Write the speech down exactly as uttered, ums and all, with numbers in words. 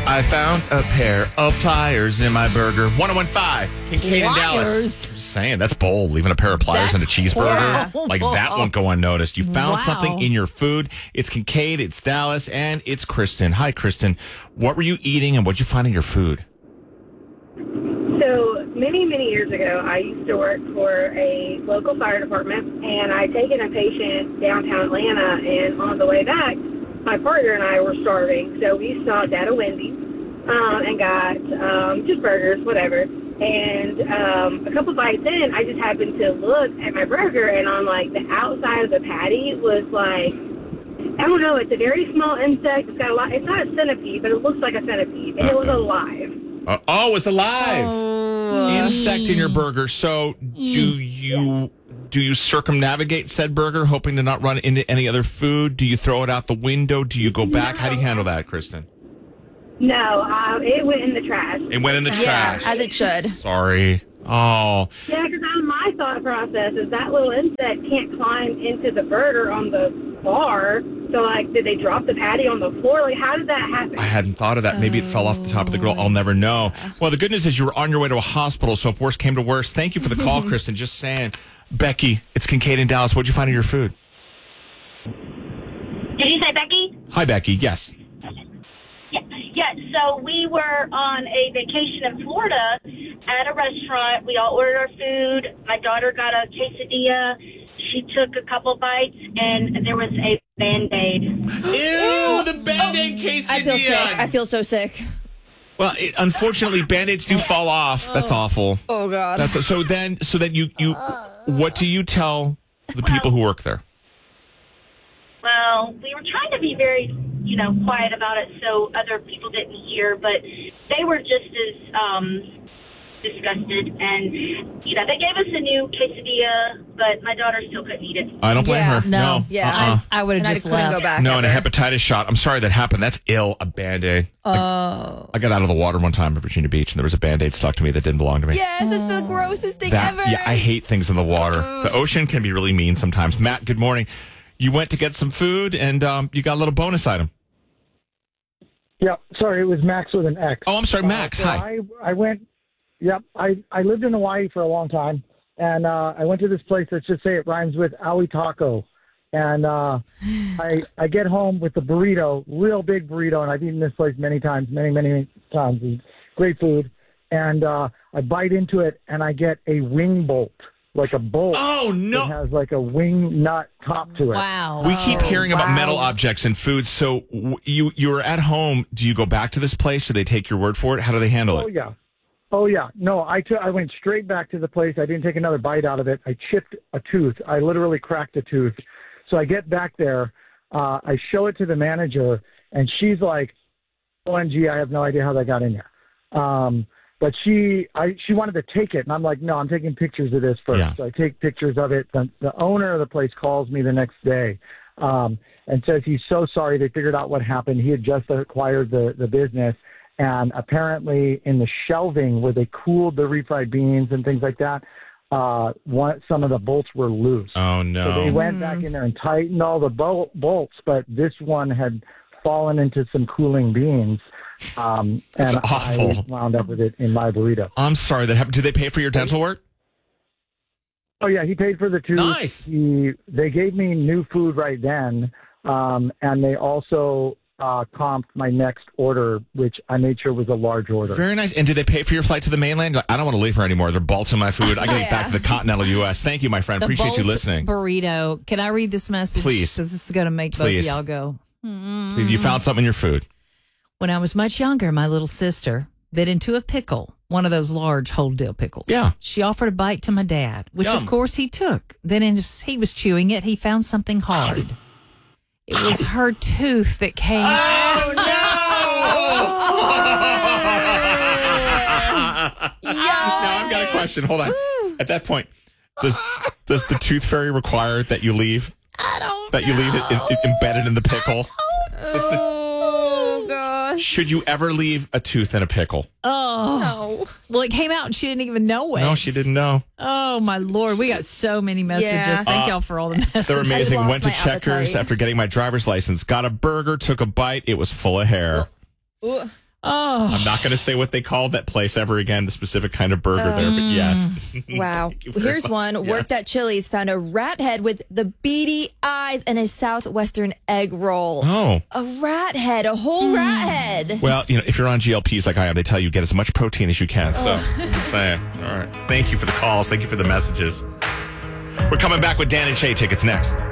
I found a pair of pliers in my burger. one oh one five, Kincaid in Dallas. Pliers? I'm just saying, that's bold. Leaving a pair of pliers That's in a cheeseburger. horrible. Like, that won't go unnoticed. You found Wow. something in your food. It's Kincaid, it's Dallas, and it's Kristen. Hi, Kristen. What were you eating and what'd you find in your food? So many, many years ago, I used to work for a local fire department, and I'd taken a patient downtown Atlanta, and on the way back, my partner and I were starving, so we stopped at a Wendy's um, and got um, just burgers, whatever. And um, a couple bites in, I just happened to look at my burger, and on, like, the outside of the patty was, like, I don't know, it's a very small insect. It's got a lot. It's not a centipede, but it looks like a centipede, and it was alive. Uh, oh, it's alive. Oh. Insect in your burger. So do you do you circumnavigate said burger, hoping to not run into any other food? Do you throw it out the window? Do you go back? No. How do you handle that, Kristen? No, um, it went in the trash. It went in the Yeah, trash. as it should. Sorry. Oh. Yeah, because my thought process is that little insect can't climb into the burger on the bar. So, like, did they drop the patty on the floor? Like, how did that happen? I hadn't thought of that. Maybe it fell off the top of the grill. I'll never know. Well, the good news is you were on your way to a hospital, so if worse came to worse, thank you for the call, Kristen. Just saying. Becky, it's Kincaid in Dallas. What'd you find in your food? Did you say Becky? Hi, Becky. Yes. Yeah. Yeah. So we were on a vacation in Florida at a restaurant. We all ordered our food. My daughter got a quesadilla. She took a couple bites, and there was a Band-Aid. Ew, the Band-Aid quesadilla. I feel sick. I feel so sick. Well, it, unfortunately, Band-Aids do fall off. That's awful. Oh, God. That's so then. So then you you. What do you tell the people who work there? Well, we were trying to be very, you know, quiet about it so other people didn't hear, but they were just as um, disgusted. And, you know, they gave us a new quesadilla, but my daughter still couldn't eat it. I don't blame Yeah, her. No, No. Yeah, Uh-uh. I, I would have And I just couldn't left. go back. No, and a ever. hepatitis shot. I'm sorry that happened. That's ill. A Band-Aid. Oh, I got out of the water one time at Virginia Beach, and there was a Band-Aid stuck to me that didn't belong to me. Yes, it's the grossest thing That- ever. yeah, I hate things in the water. The ocean can be really mean sometimes. Matt, good morning. You went to get some food, and um, you got a little bonus item. Yeah, sorry, it was Max with an X. Oh, I'm sorry, Max. Uh, so Hi. I, I went, yep, I, I lived in Hawaii for a long time, and uh, I went to this place, let's just say it rhymes with Aui Taco. And uh, I I get home with the burrito, real big burrito, and I've eaten this place many times, many, many times. It's great food. And uh, I bite into it, and I get a wing bolt, like a bolt. Oh, no. It has like a wing nut top to it. wow. We keep hearing about wow. metal objects and food. So w- you you're at home. Do you go back to this place? Do they take your word for it? How do they handle Oh it? yeah, oh yeah. No, I took. I went straight back to the place. I didn't take another bite out of it. I chipped a tooth. I literally cracked a tooth. So I get back there. Uh, I show it to the manager, and she's like, "O M G, I have no idea how that got in there." Um, but she, I, she wanted to take it, and I'm like, "No, I'm taking pictures of this first." Yeah. So I take pictures of it. The, the owner of the place calls me the next day. Um, and says he's so sorry. They figured out what happened. He had just acquired the, the business, and apparently in the shelving where they cooled the refried beans and things like that, uh, one, some of the bolts were loose. Oh So no. they went back in there and tightened all the bol- bolts, but this one had fallen into some cooling beans, um, and That's awful. I wound up with it in my burrito. I'm sorry that happened. Did they pay for your dental work? Oh yeah, he paid for the tooth. Nice. He, they gave me new food right then, um, and they also uh, comped my next order, which I made sure was a large order. Very nice. And did they pay for your flight to the mainland? I don't want to leave here anymore. There are bolts in my food. I got to get back to the continental U S. Thank you, my friend. The Appreciate you Bolts listening. Burrito. Can I read this message? Please. Because this is going to make both Please. of y'all go. Please, you found something in your food. When I was much younger, my little sister bit into a pickle, one of those large whole dill pickles. Yeah. She offered a bite to my dad, which Yum. of course he took. Then as he was chewing it, he found something hard. It was her tooth that came. Oh, Yeah. Now I've got a question. Hold on. At that point, does does the tooth fairy require that you leave? I don't That you leave it in, in- embedded in the pickle? Does the- Oh, gosh. should you ever leave a tooth in a pickle? Oh. No. Well, it came out and she didn't even know it. No, she didn't know. Oh, my Lord. We got so many messages. Yeah. Thank Uh, y'all for all the messages. They're amazing. lost Went to my Checkers appetite. after getting my driver's license. Got a burger, took a bite. It was full of hair. Ooh. Oh, I'm not going to say what they called that place ever again, the specific kind of burger there, but yes. Wow. Thank you very Here's much. one. Yes. Worked at Chili's, found a rat head with the beady eyes and a southwestern egg roll. Oh. A rat head, a whole rat head. Well, you know, if you're on G L Ps like I am, they tell you get as much protein as you can. So, I'm just saying. All right. Thank you for the calls. Thank you for the messages. We're coming back with Dan and Shay tickets next.